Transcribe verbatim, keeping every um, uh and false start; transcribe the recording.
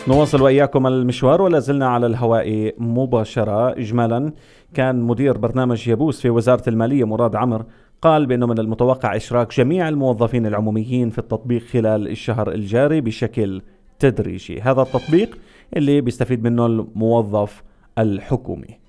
نواصل وإياكم المشوار ولا زلنا على الهواء مباشرة. إجمالا كان مدير برنامج يبوس في وزارة المالية مراد عمر قال بأنه من المتوقع إشراك جميع الموظفين العموميين في التطبيق خلال الشهر الجاري بشكل تدريجي. هذا التطبيق اللي بيستفيد منه الموظف الحكومي.